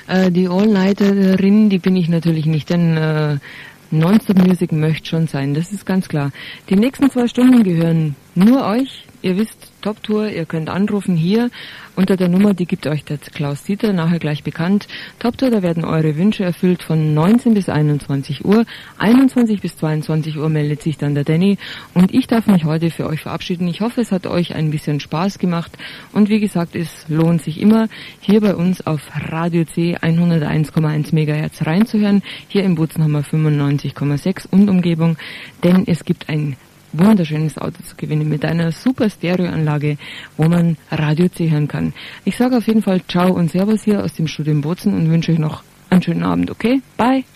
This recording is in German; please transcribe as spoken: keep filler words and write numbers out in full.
Äh, die All-Nighterin, die bin ich natürlich nicht, denn äh, Non-Stop-Music möchte schon sein, das ist ganz klar. Die nächsten zwei Stunden gehören nur euch. Ihr wisst, Top-Tour, ihr könnt anrufen hier unter der Nummer, die gibt euch der Klaus Dieter, nachher gleich bekannt. Top-Tour, da werden eure Wünsche erfüllt von neunzehn bis einundzwanzig Uhr. einundzwanzig bis zweiundzwanzig Uhr meldet sich dann der Danny und ich darf mich heute für euch verabschieden. Ich hoffe, es hat euch ein bisschen Spaß gemacht und wie gesagt, es lohnt sich immer, hier bei uns auf Radio C hunderteins Komma eins Megahertz reinzuhören, hier im Bozen haben wir fünfundneunzig Komma sechs und Umgebung, denn es gibt ein wunderschönes Auto zu gewinnen mit einer super Stereoanlage, wo man Radio C hören kann. Ich sage auf jeden Fall Ciao und Servus hier aus dem Studio in Bozen und wünsche euch noch einen schönen Abend, okay? Bye!